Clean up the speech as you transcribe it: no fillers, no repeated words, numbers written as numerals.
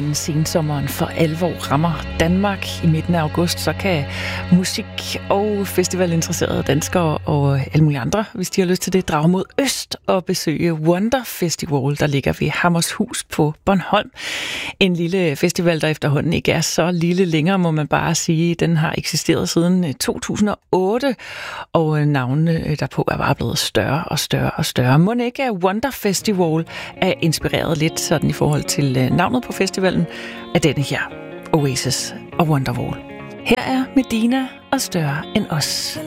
inden sensommeren for alvor rammer Danmark i midten af august, så kan musik- og festivalinteresserede danskere og alle mulige andre, hvis de har lyst til det, drage mod øst og besøge Wonder Festival, der ligger ved Hammershus på Bornholm. En lille festival, der efterhånden ikke er så lille længere, må man bare sige. Den har eksisteret siden 2008, og navnene derpå er bare blevet større og større og større. Mon ikke at Wonder Festival er inspireret lidt sådan i forhold til navnet på festivalen af denne her, Oasis og Wonderwall. Her er Medina og Større end os.